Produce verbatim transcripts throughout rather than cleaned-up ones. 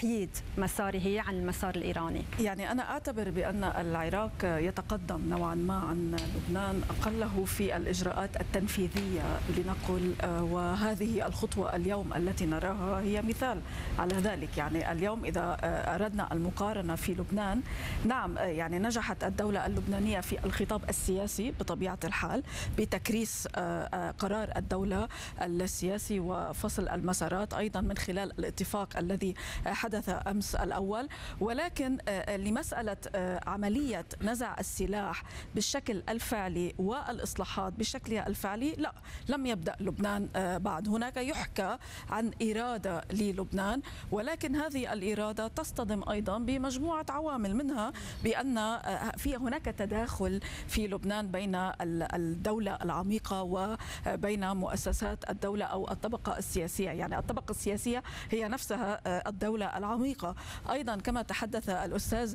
تحييد مساره عن المسار الإيراني؟ يعني أنا أعتبر بأن العراق يتقدم نوعا ما عن لبنان، أقله في الإجراءات التنفيذية لنقل، وهذه الخطوة اليوم التي نراها هي مثال على ذلك. يعني اليوم إذا أردنا المقارنة في لبنان، نعم يعني نجحت الدولة اللبنانية في الخطاب السياسي بطبيعة الحال بتكريس قرار الدولة السياسي وفصل المسارات، أيضا من خلال الاتفاق الذي حدث أمس الأول، ولكن لمسألة عملية نزع السلاح بالشكل الفعلي والإصلاحات بشكلها الفعلي لا، لم يبدأ لبنان بعد. هناك يحكى عن إرادة للبنان، ولكن هذه الإرادة تصطدم أيضا بمجموعة عوامل، منها بأن في هناك تداخل في لبنان بين الدولة العميقة وبين مؤسسات الدولة أو الطبقة السياسية. يعني الطبقة السياسية هي نفسها الدولة العميقة. أيضا كما تحدث الأستاذ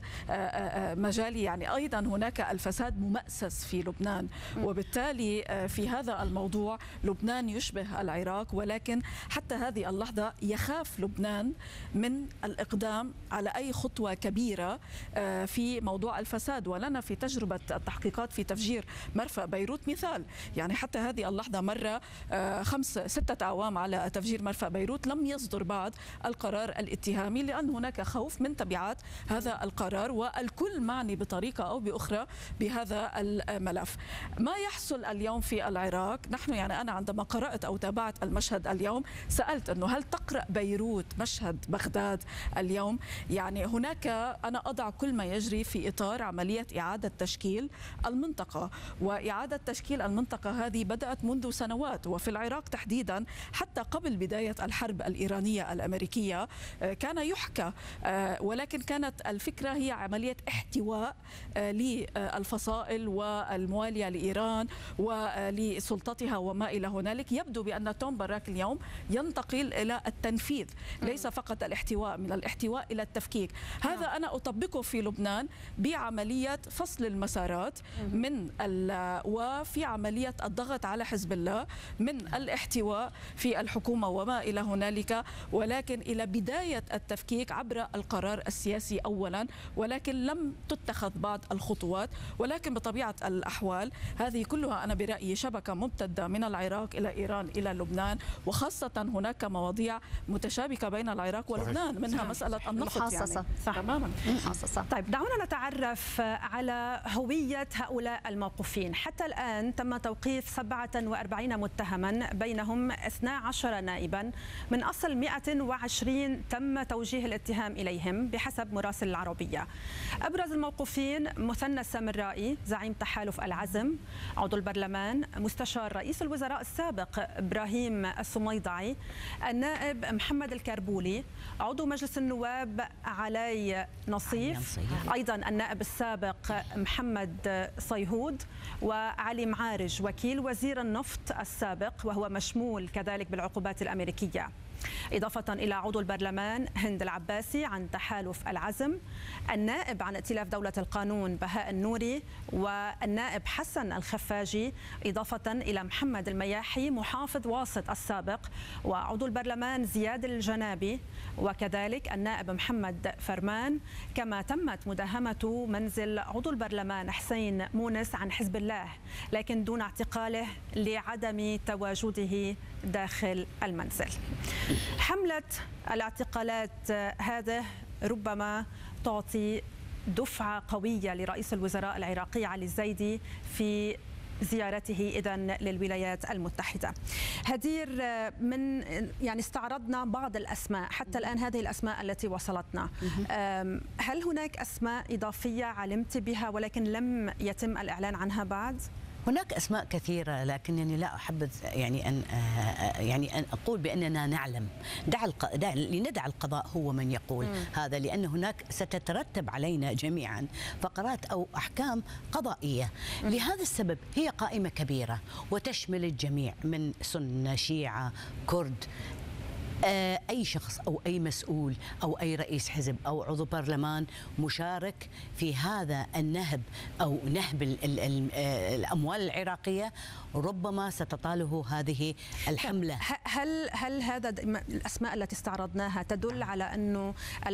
مجالي، يعني أيضا هناك الفساد ممأسس في لبنان، وبالتالي في هذا الموضوع لبنان يشبه العراق، ولكن حتى هذه اللحظة يخاف لبنان من الإقدام على أي خطوة كبيرة في موضوع الفساد. ولنا في تجربة التحقيقات في تفجير مرفأ بيروت مثال، يعني حتى هذه اللحظة مرة خمس ستة أعوام على تفجير مرفأ بيروت، لم يصدر بعد القرار الاتهامي، لأن هناك خوف من تبعات هذا القرار، والكل معني بطريقة أو بأخرى بهذا الملف. ما يحصل اليوم في العراق، نحن يعني أنا عندما قرأت أو تابعت المشهد اليوم سألت أنه هل تقرأ بيروت مشهد بغداد اليوم؟ يعني هناك أنا أضع كل ما يجري في إطار عملية إعادة تشكيل المنطقة، وإعادة تشكيل المنطقة هذه بدأت منذ سنوات، وفي العراق تحديدا حتى قبل بداية الحرب الإيرانية الأمريكية كان يحكى، ولكن كانت الفكرة هي عملية احتواء للفصائل والموالية لإيران ولسلطتها وما إلى هنالك. يبدو بأن توم باراك اليوم ينتقل إلى التنفيذ، ليس فقط الاحتواء، من الاحتواء إلى التفكيك. هذا أنا أطبقه في لبنان بعملية فصل المسارات من وفي عملية الضغط على حزب الله من الاحتواء في الحكومة وما إلى هنالك، ولكن إلى بداية التفكيك عبر القرار السياسي أولا، ولكن لم تتخذ بعض الخطوات. ولكن بطبيعة الأحوال هذه كلها أنا برأيي شبكة ممتدة من العراق إلى إيران إلى لبنان، وخاصة هناك مواضيع متشابكة بين العراق ولبنان، منها مسألة النفط. محاصصة. يعني صح. تماما محاصصة. طيب دعونا نتعرف على هوية هؤلاء الموقوفين. حتى الآن تم توقيف سبعة وأربعين متهما، بينهم اثنا عشر نائبا من أصل مئة وعشرين تم توجيه الاتهام إليهم بحسب مراسل العربية. أبرز الموقوفين مثنى السامرائي زعيم تحالف العزم، عضو البرلمان، مستشار رئيس الوزراء السابق إبراهيم السميضعي، النائب محمد الكربولي، عضو مجلس النواب علي نصيف، أيضا النائب السابق محمد صيهود، وعلي معارج وكيل وزير النفط السابق وهو مشمول كذلك بالعقوبات الأمريكية، إضافة إلى عضو البرلمان هند العباسي عن تحالف العزم، النائب عن ائتلاف دولة القانون بهاء النوري، والنائب حسن الخفاجي، إضافة إلى محمد المياحي محافظ واسط السابق، وعضو البرلمان زياد الجنابي، وكذلك النائب محمد فرمان. كما تمت مداهمة منزل عضو البرلمان حسين مونس عن حزب الله، لكن دون اعتقاله لعدم تواجده داخل المنزل. حملة الاعتقالات هذه ربما تعطي دفعة قوية لرئيس الوزراء العراقي علي الزيدي في زيارته إذن للولايات المتحدة. هدير، من يعني استعرضنا بعض الأسماء حتى الآن، هذه الأسماء التي وصلتنا، هل هناك أسماء إضافية علمت بها ولكن لم يتم الإعلان عنها بعد؟ هناك أسماء كثيرة، لكنني لا أحب يعني أن يعني أن أقول بأننا نعلم. دع الق... دع... لندع القضاء هو من يقول م. هذا، لأن هناك ستترتب علينا جميعا فقرات أو أحكام قضائية. م. لهذا السبب هي قائمة كبيرة وتشمل الجميع من سنة شيعة كرد، أي شخص أو أي مسؤول أو أي رئيس حزب أو عضو برلمان مشارك في هذا النهب أو نهب ال ال ال الأموال العراقية، ربما ستطاله هذه الحملة. هل هل هذا الأسماء التي استعرضناها تدل على أنه